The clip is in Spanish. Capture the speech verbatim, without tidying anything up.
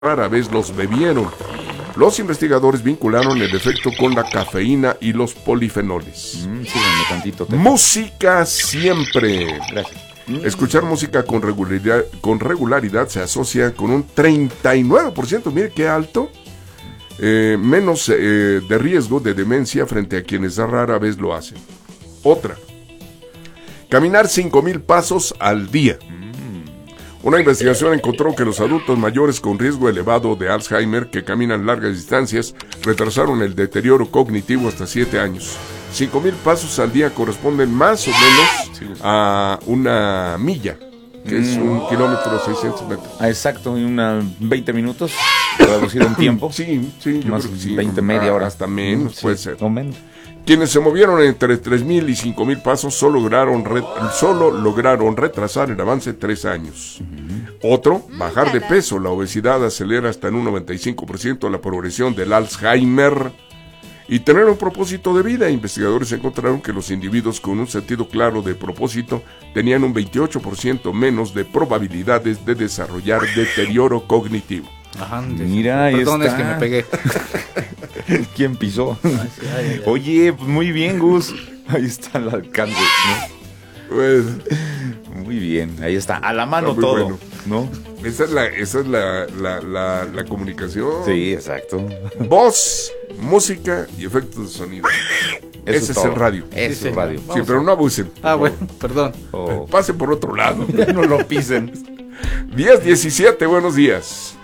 rara vez los bebieron. Los investigadores vincularon el efecto con la cafeína y los polifenoles. Mm, síganme tantito. Te... Música siempre. Gracias. Escuchar música con regularidad, con regularidad se asocia con un treinta y nueve por ciento, mire qué alto, eh, menos eh, de riesgo de demencia frente a quienes rara vez lo hacen. Otra, caminar cinco mil pasos al día. Una investigación encontró que los adultos mayores con riesgo elevado de Alzheimer que caminan largas distancias retrasaron el deterioro cognitivo hasta siete años. cinco mil pasos al día corresponden más o menos a una milla, que mm. es un kilómetro seiscientos metros. Ah, exacto, y una veinte minutos, traducido en tiempo. Sí, sí, yo más creo que sí. veinte, media hora. Hasta menos, sí, puede ser. O menos. Quienes se movieron entre tres mil y cinco mil pasos solo lograron, re, solo lograron retrasar el avance tres años. Uh-huh. Otro, bajar de peso. La obesidad acelera hasta en un noventa y cinco por ciento la progresión del Alzheimer. Y tener un propósito de vida. Investigadores encontraron que los individuos con un sentido claro de propósito tenían un veintiocho por ciento menos de probabilidades de desarrollar deterioro cognitivo. Ajá, mira, ahí perdón, está. Es que me pegué. ¿Quién pisó? Ay, sí, ay, ay. Oye, pues muy bien, Gus. Ahí está el alcance, ¿no? Pues, muy bien, ahí está, a la mano muy todo, bueno. ¿no? Esa es la, esa es la, la, la, la comunicación. Sí, exacto. Voz, música y efectos de sonido. Eso Ese es, es todo. el radio. Eso Sí, es radio. Sí, Vamos pero a... no abusen. Ah, bueno, perdón. Oh. Pasen por otro lado. No lo pisen. diez diecisiete, buenos días.